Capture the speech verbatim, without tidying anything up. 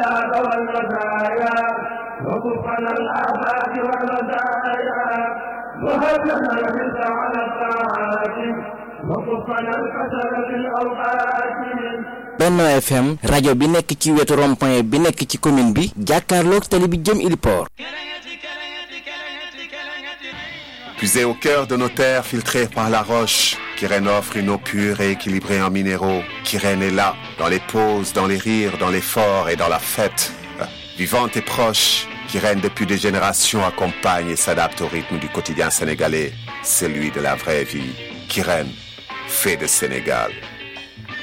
الأولاد والمزايا وكفنا الآفات والمزايا وهبنا الرزق على الطاعات وكفنا الكسل في الأوقات. Benno F M rajo bi nekk ci wetu rond-point bi nekk ci commune bi jàkkaarloog tali bi jëm Iliport. Puisé au cœur de nos terres filtrées par la roche, Kirène offre une eau pure et équilibrée en minéraux. Kirène est là, dans les pauses, dans les rires, dans l'effort et dans la fête. Vivante et proche, Kirène depuis des générations accompagne et s'adapte au rythme du quotidien sénégalais, celui de la vraie vie. Kirène, fait de Sénégal.